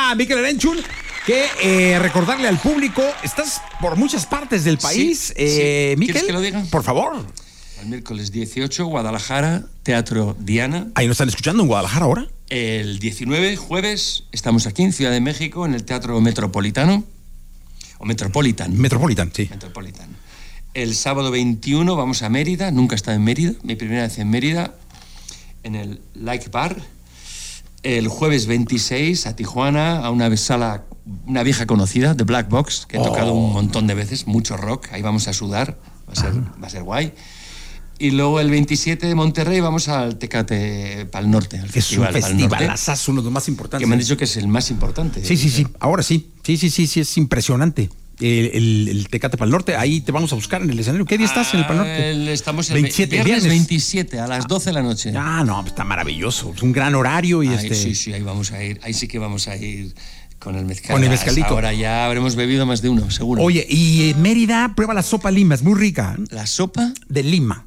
a Mikel Erenchun, que recordarle al público, estás por muchas partes del país. Sí. Mikel, ¿Quieres que lo diga? por favor. El miércoles 18, Guadalajara, Teatro Diana. Ahí nos están escuchando en Guadalajara ahora. El 19, jueves, estamos aquí en Ciudad de México, en el Teatro Metropolitano. O Metropolitan. Metropolitan, sí. Metropolitan. El sábado 21 vamos a Mérida, nunca he estado en Mérida, mi primera vez en Mérida, en el Like Bar. El jueves 26 a Tijuana, a una sala, una vieja conocida, The Black Box, que he tocado un montón de veces, mucho rock, ahí vamos a sudar, va a ser guay. Y luego el 27 de Monterrey vamos al Tecate Pal Norte, al Es un festival Pal Norte, festivalazazo, uno de los más importantes. que me han dicho que es el más importante. Sí, ahora sí. Sí, es impresionante. El Tecate Pal Norte, ahí te vamos a buscar en el escenario. ¿Qué día estás en el Pal Norte? Estamos el viernes 27 a las 12 de la noche. Ah, no, está maravilloso. Es un gran horario y Sí, ahí vamos a ir. Ahí sí que vamos a ir con el mezcal. Con el mezcalito. Ahora ya habremos bebido más de uno, seguro. Oye, y en Mérida, prueba la sopa Lima, es muy rica. ¿La sopa? De Lima.